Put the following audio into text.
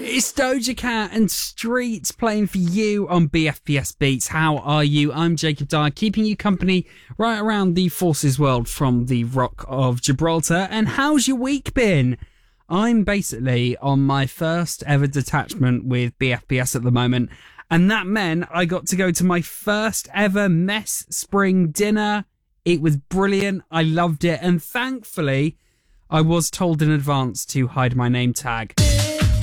It's Doja Cat and Streets playing for you on BFPS Beats. How are you? I'm Jacob Dyer, keeping you company right around the Forces world from the Rock of Gibraltar. And how's your week been? I'm basically on my first ever detachment with BFPS at the moment, and that meant I got to go to my first ever mess spring dinner. It was brilliant. I loved it, and thankfully I was told in advance to hide my name tag.